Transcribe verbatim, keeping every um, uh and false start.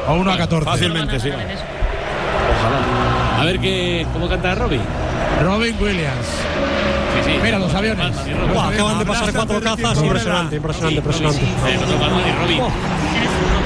O uno a catorce. Fácilmente, sí. Ojalá. A ver qué, cómo canta Robin. Robin Williams. Sí, sí. Mira los aviones. Palma, Los Buah, aviones. acaban de pasar cuatro cazas. Impresionante, impresionante, impresionante. Eh, no, no, Palma ni Robin.